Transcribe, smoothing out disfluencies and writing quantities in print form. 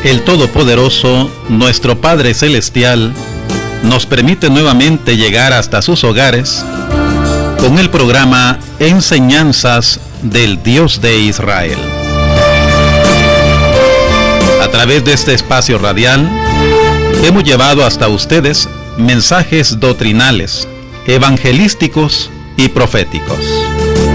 El Todopoderoso, nuestro Padre Celestial, nos permite nuevamente llegar hasta sus hogares con el programa Enseñanzas del Dios de Israel. A través de este espacio radial, hemos llevado hasta ustedes mensajes doctrinales, evangelísticos y proféticos.